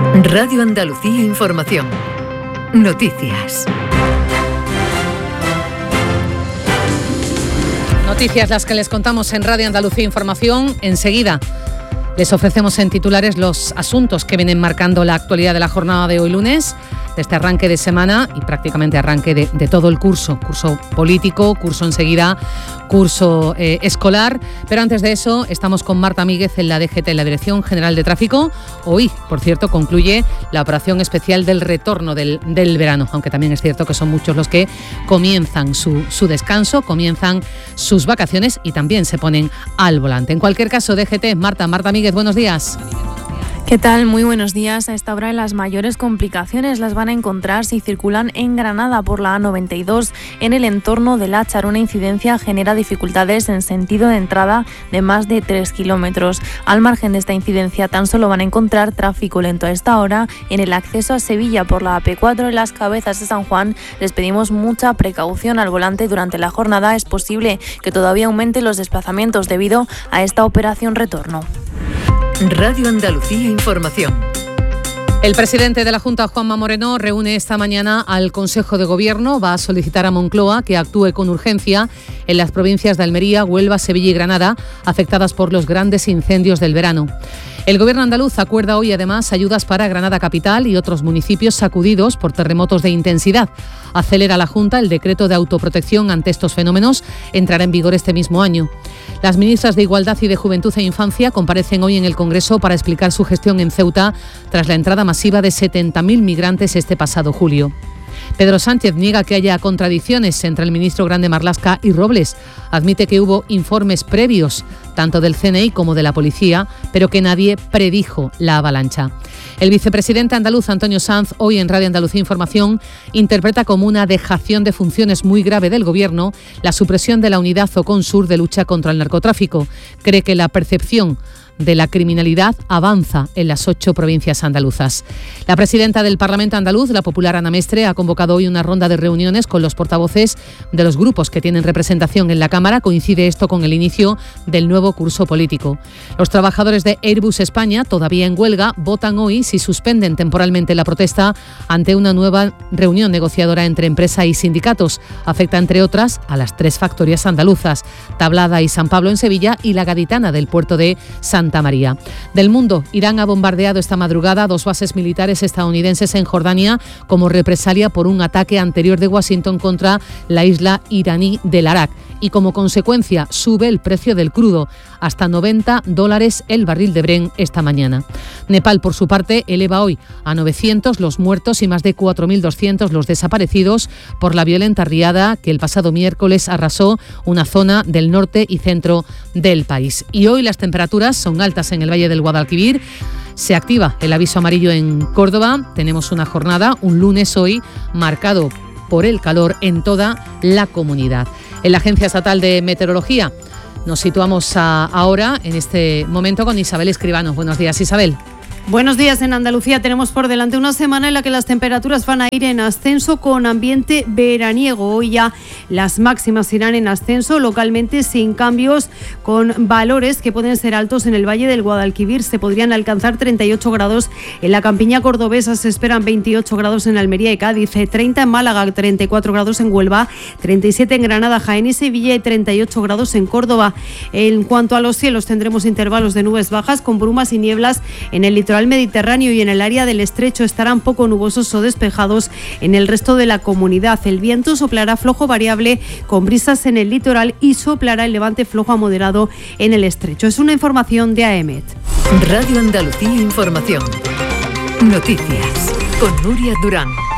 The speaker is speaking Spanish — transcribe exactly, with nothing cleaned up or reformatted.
Radio Andalucía Información. Noticias. Noticias las que les contamos en Radio Andalucía Información. Enseguida les ofrecemos en titulares los asuntos que vienen marcando la actualidad de la jornada de hoy lunes, de este arranque de semana y prácticamente arranque de, de todo el curso, curso político, curso enseguida, curso eh, escolar. Pero antes de eso, estamos con Marta Míguez en la D G T, en la Dirección General de Tráfico. Hoy, por cierto, concluye la operación especial del retorno del, del verano, aunque también es cierto que son muchos los que comienzan su, su descanso, comienzan sus vacaciones y también se ponen al volante. En cualquier caso, D G T, Marta, Marta Míguez, buenos días. ¿Qué tal? Muy buenos días. A esta hora las mayores complicaciones las van a encontrar si circulan en Granada por la A noventa y dos en el entorno del Áchar. Una incidencia genera dificultades en sentido de entrada de más de tres kilómetros. Al margen de esta incidencia tan solo van a encontrar tráfico lento a esta hora en el acceso a Sevilla por la A P cuatro en las Cabezas de San Juan. Les pedimos mucha precaución al volante durante la jornada. Es posible que todavía aumenten los desplazamientos debido a esta operación retorno. Radio Andalucía Información. El presidente de la Junta, Juanma Moreno, reúne esta mañana al Consejo de Gobierno. Va a solicitar a Moncloa que actúe con urgencia en las provincias de Almería, Huelva, Sevilla y Granada, afectadas por los grandes incendios del verano. El Gobierno andaluz acuerda hoy además ayudas para Granada Capital y otros municipios sacudidos por terremotos de intensidad. Acelera la Junta el decreto de autoprotección ante estos fenómenos. Entrará en vigor este mismo año. Las ministras de Igualdad y de Juventud e Infancia comparecen hoy en el Congreso para explicar su gestión en Ceuta tras la entrada masiva de setenta mil migrantes este pasado julio. Pedro Sánchez niega que haya contradicciones entre el ministro Grande Marlaska y Robles. Admite que hubo informes previos, tanto del C N I como de la policía, pero que nadie predijo la avalancha. El vicepresidente andaluz Antonio Sanz, hoy en Radio Andalucía Información, interpreta como una dejación de funciones muy grave del Gobierno la supresión de la unidad Zoconsur de lucha contra el narcotráfico. Cree que la percepción de la criminalidad avanza en las ocho provincias andaluzas. La presidenta del Parlamento andaluz, la popular Ana Mestre, ha convocado hoy una ronda de reuniones con los portavoces de los grupos que tienen representación en la Cámara. Coincide esto con el inicio del nuevo curso político. Los trabajadores de Airbus España, todavía en huelga, votan hoy si suspenden temporalmente la protesta ante una nueva reunión negociadora entre empresa y sindicatos. Afecta, entre otras, a las tres factorías andaluzas, Tablada y San Pablo en Sevilla y la Gaditana del puerto de Santa María. Del mundo, Irán ha bombardeado esta madrugada dos bases militares estadounidenses en Jordania como represalia por un ataque anterior de Washington contra la isla iraní del Arak. Y como consecuencia sube el precio del crudo, hasta noventa dólares el barril de Brent esta mañana. Nepal, por su parte, eleva hoy a novecientos los muertos y más de cuatro mil doscientos los desaparecidos por la violenta riada que el pasado miércoles arrasó una zona del norte y centro del país. Y hoy las temperaturas son altas en el Valle del Guadalquivir. Se activa el aviso amarillo en Córdoba. Tenemos una jornada, un lunes hoy, marcado por el calor en toda la comunidad. En la Agencia Estatal de Meteorología nos situamos a, ahora, en este momento, con Isabel Escribano. Buenos días, Isabel. Buenos días. En Andalucía tenemos por delante una semana en la que las temperaturas van a ir en ascenso con ambiente veraniego. Hoy ya las máximas irán en ascenso, localmente sin cambios, con valores que pueden ser altos en el Valle del Guadalquivir. Se podrían alcanzar treinta y ocho grados en la campiña cordobesa, se esperan veintiocho grados en Almería y Cádiz, treinta en Málaga, treinta y cuatro grados en Huelva, treinta y siete en Granada, Jaén y Sevilla y treinta y ocho grados en Córdoba. En cuanto a los cielos, tendremos intervalos de nubes bajas con brumas y nieblas en el litoral mediterráneo y en el área del estrecho. Estarán poco nubosos o despejados en el resto de la comunidad. El viento soplará flojo variable con brisas en el litoral y soplará el levante flojo a moderado en el estrecho. Es una información de A E M E T. Radio Andalucía Información. Noticias con Nuria Durán.